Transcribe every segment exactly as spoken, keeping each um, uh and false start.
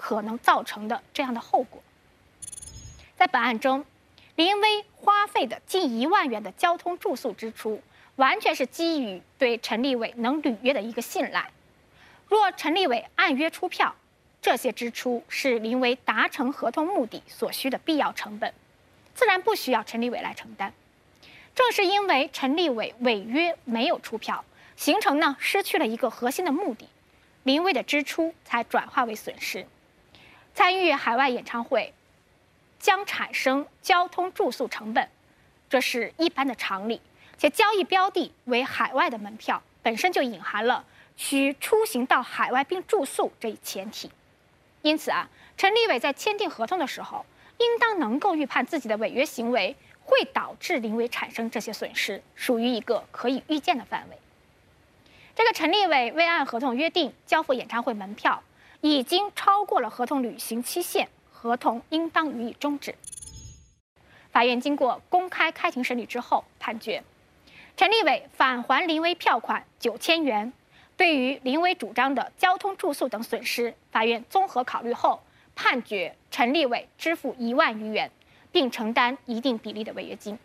可能造成的这样的后果。在本案中，林威花费的近一万元的交通住宿支出，完全是基于对陈立伟能履约的一个信赖。若陈立伟按约出票，这些支出是林威达成合同目的所需的必要成本，自然不需要陈立伟来承担。正是因为陈立伟违约没有出票，形成呢失去了一个核心的目的，林威的支出才转化为损失。参与海外演唱会将产生交通住宿成本，这是一般的常理，且交易标的为海外的门票，本身就隐含了需出行到海外并住宿这一前提。因此啊，陈立伟在签订合同的时候，应当能够预判自己的违约行为会导致林威产生这些损失，属于一个可以预见的范围。这个陈立伟未按合同约定交付演唱会门票，已经超过了合同履行期限，合同应当予以终止。法院经过公开开庭审理之后，判决陈立伟返还林威票款九千元。对于林威主张的交通住宿等损失，法院综合考虑后，判决陈立伟支付一万余元，并承担一定比例的违约金。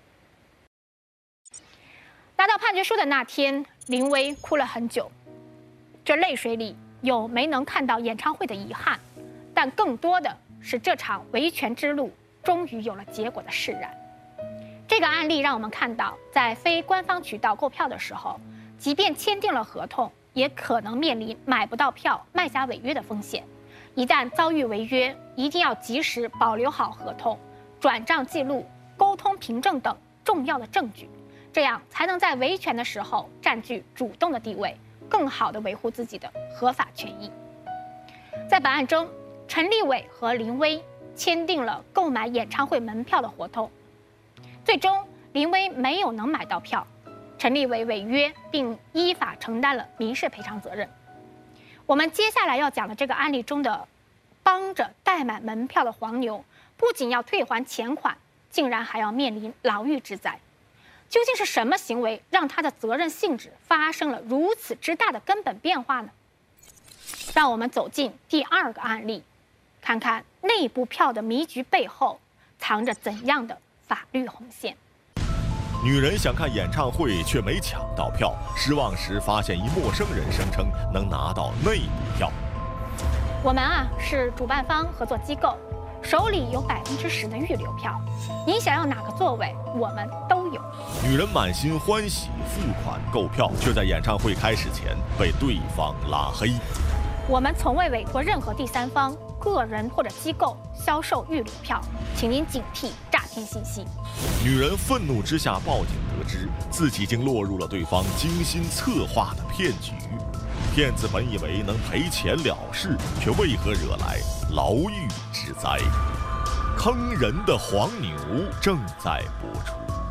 拿到判决书的那天，林威哭了很久，这泪水里有没能看到演唱会的遗憾，但更多的是这场维权之路终于有了结果的释然。这个案例让我们看到，在非官方渠道购票的时候，即便签订了合同，也可能面临买不到票、卖家违约的风险。一旦遭遇违约，一定要及时保留好合同、转账记录、沟通凭证等重要的证据，这样才能在维权的时候占据主动的地位，更好地维护自己的合法权益。在本案中，陈立伟和林威签订了购买演唱会门票的合同，最终林威没有能买到票，陈立伟违约并依法承担了民事赔偿责任。我们接下来要讲的这个案例中的帮着代买门票的黄牛，不仅要退还钱款，竟然还要面临牢狱之灾。究竟是什么行为让他的责任性质发生了如此之大的根本变化呢？让我们走进第二个案例，看看内部票的迷局背后藏着怎样的法律红线。 女人想看演唱会却没抢到票，失望时发现一陌生人声称能拿到内部票。 我们啊是主办方合作机构，手里有百分之十的预留票，您想要哪个座位，我们都有。 女人满心欢喜付款购票，却在演唱会开始前被对方拉黑。 我们从未委托任何第三方、个人或者机构销售预留票，请您警惕诈骗信息。 女人愤怒之下报警，得知自己已经落入了对方精心策划的骗局。骗子本以为能赔钱了事，却为何惹来牢狱之灾？坑人的黄牛正在播出。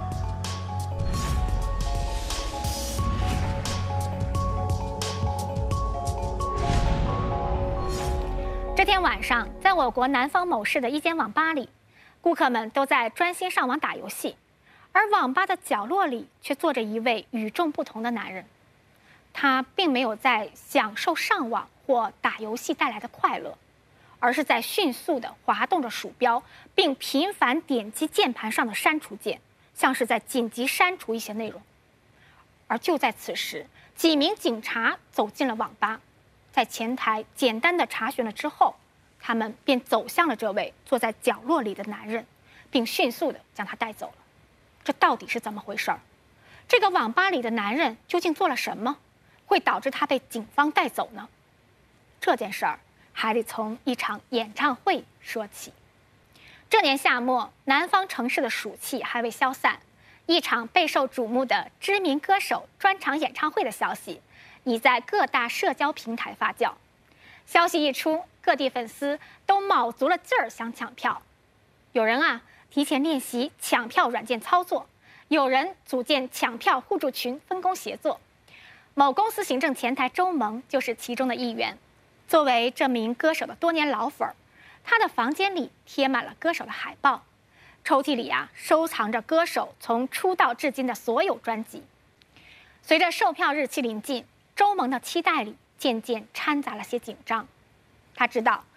这天晚上，在我国南方某市的一间网吧里，顾客们都在专心上网打游戏，而网吧的角落里却坐着一位与众不同的男人。他并没有在享受上网或打游戏带来的快乐，而是在迅速地滑动着鼠标，并频繁点击键盘上的删除键，像是在紧急删除一些内容。而就在此时，几名警察走进了网吧，在前台简单的查询了之后，他们便走向了这位坐在角落里的男人，并迅速地将他带走了。这到底是怎么回事儿？这个网吧里的男人究竟做了什么，会导致他被警方带走呢？这件事儿还得从一场演唱会说起。这年夏末，南方城市的暑气还未消散，一场备受瞩目的知名歌手专场演唱会的消息已在各大社交平台发酵。消息一出，各地粉丝都卯足了劲儿想抢票。有人啊提前练习抢票软件操作，有人组建抢票互助群分工协作。某公司行政前台周萌就是其中的一员。作为这名歌手的多年老粉儿，他的房间里贴满了歌手的海报，抽屉里啊收藏着歌手从出道至今的所有专辑。随着售票日期临近，周萌的期待里渐渐掺杂了些紧张。他知道